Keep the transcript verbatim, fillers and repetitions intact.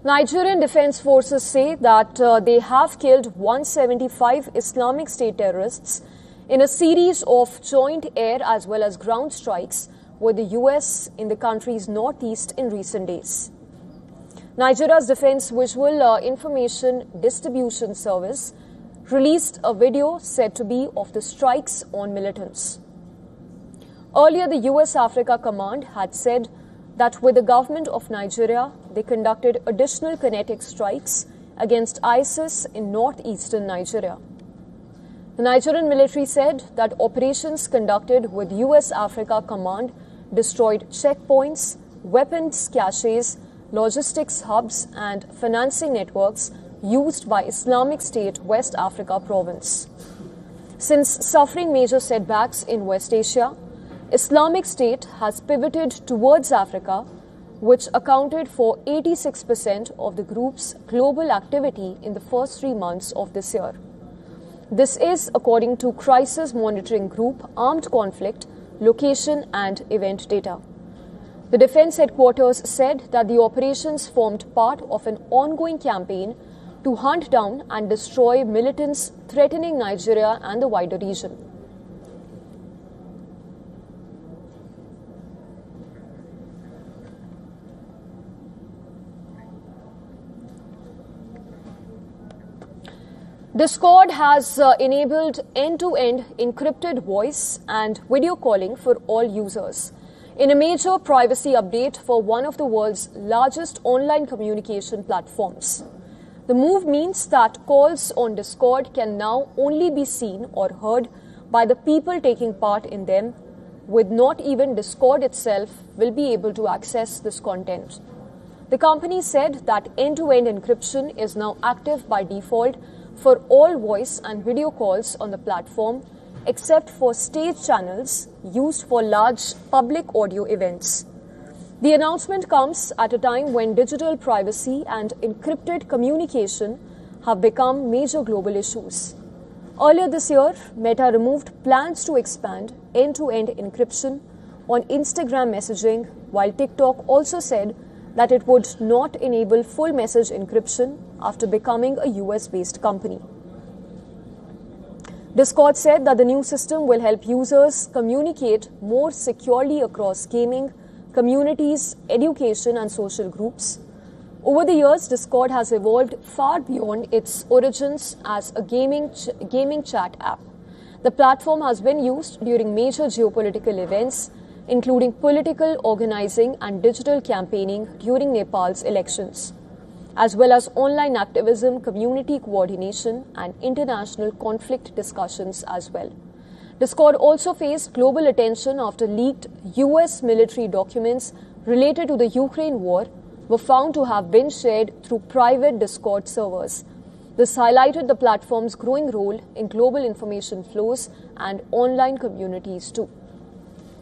Nigerian Defence Forces say that uh, they have killed one hundred seventy-five Islamic State terrorists in a series of joint air as well as ground strikes with the U S in the country's northeast in recent days. Nigeria's Defence Visual uh, Information Distribution Service released a video said to be of the strikes on militants. Earlier, the U S Africa Command had said that with the government of Nigeria, they conducted additional kinetic strikes against ISIS in northeastern Nigeria. The Nigerian military said that operations conducted with U S Africa Command destroyed checkpoints, weapons caches, logistics hubs and financing networks used by Islamic State West Africa Province. Since suffering major setbacks in West Asia, Islamic State has pivoted towards Africa, which accounted for eighty-six percent of the group's global activity in the first three months of this year. This is according to Crisis Monitoring Group Armed Conflict, Location and Event data. The Defence Headquarters said that the operations formed part of an ongoing campaign to hunt down and destroy militants threatening Nigeria and the wider region. Discord has uh, enabled end-to-end encrypted voice and video calling for all users in a major privacy update for one of the world's largest online communication platforms. The move means that calls on Discord can now only be seen or heard by the people taking part in them, with not even Discord itself will be able to access this content. The company said that end-to-end encryption is now active by default for all voice and video calls on the platform, except for stage channels used for large public audio events. The announcement comes at a time when digital privacy and encrypted communication have become major global issues. Earlier this year, Meta removed plans to expand end-to-end encryption on Instagram messaging, while TikTok also said that it would not enable full message encryption after becoming a U S-based company. Discord said that the new system will help users communicate more securely across gaming, communities, education and social groups. Over the years, Discord has evolved far beyond its origins as a gaming, ch- gaming chat app. The platform has been used during major geopolitical events, including political organizing and digital campaigning during Nepal's elections, as well as online activism, community coordination, and international conflict discussions as well. Discord also faced global attention after leaked U S military documents related to the Ukraine war were found to have been shared through private Discord servers. This highlighted the platform's growing role in global information flows and online communities too.